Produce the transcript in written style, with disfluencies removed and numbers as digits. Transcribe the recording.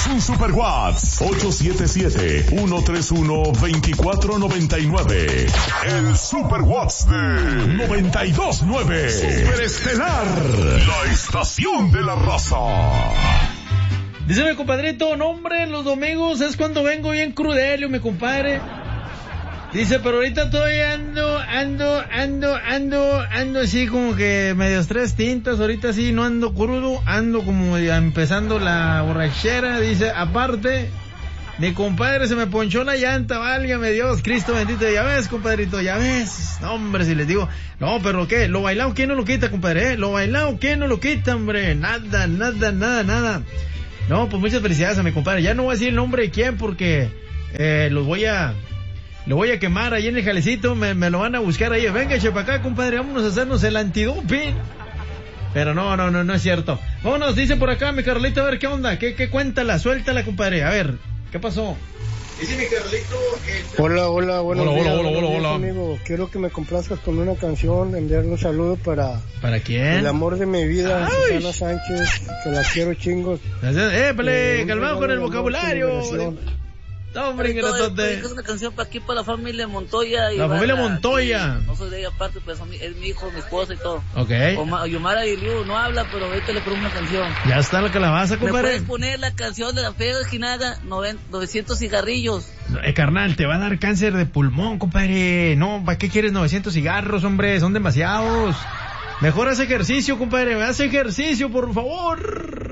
Mándanos un super WhatsApp 877-131-2499. El super WhatsApp de 92.9. Superestelar, la estación de la raza. Dice mi compadrito, no hombre, los domingos es cuando vengo bien crudelio, mi compadre. Dice, pero ahorita todavía ando así como que medios tres tintas, ahorita sí no ando crudo, ando como ya empezando la borrachera. Dice, aparte, mi compadre se me ponchó la llanta, válgame Dios, Cristo bendito, ya ves, compadrito, ya ves. No, hombre, si les digo, no, pero ¿qué? Lo bailado, ¿quién no lo quita, compadre? Lo bailado, ¿quién no lo quita, hombre? Nada. No, pues muchas felicidades a mi compadre. Ya no voy a decir el nombre de quién porque lo voy a quemar ahí en el jalecito. Me lo van a buscar ahí. Venga, che, para acá, compadre, vámonos a hacernos el antidoping. Pero no es cierto. Vámonos, dice por acá mi Carlito, a ver qué onda. ¿Qué cuéntala? Suéltala, compadre. A ver, ¿qué pasó? Dice mi Carlito. Hola, buenos días. Hola. Amigo, quiero que me complazcas con una canción, enviarle un saludo para quién? El amor de mi vida, Susana Sánchez, que la quiero chingos. Calmado con el vocabulario. No, hombre, es una canción para aquí, para la familia Montoya. La familia Montoya. No soy de ella aparte, pues es mi hijo, mi esposa y todo. Ok. Yomara y Liu no habla, pero ahorita le pongo una canción. Ya está la calabaza, compadre. ¿Me puedes poner la canción de la fea Ginaga, 900 cigarrillos? Carnal, te va a dar cáncer de pulmón, compadre. No, ¿para qué quieres 900 cigarros, hombre? Son demasiados. Mejor haz ejercicio, compadre. Haz ejercicio, por favor.